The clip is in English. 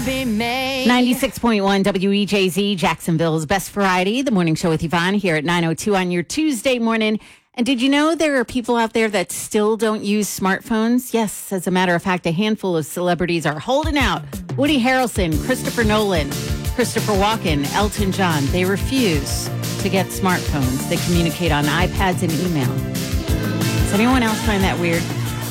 be made. 96.1 WEJZ, Jacksonville's best variety. The morning show with Yvonne here at 9:02 on your Tuesday morning. And did you know there are people out there that still don't use smartphones? Yes, as a matter of fact, a handful of celebrities are holding out. Woody Harrelson, Christopher Nolan, Christopher Walken, Elton John. They refuse to get smartphones. They communicate on iPads and email. Does anyone else find that weird?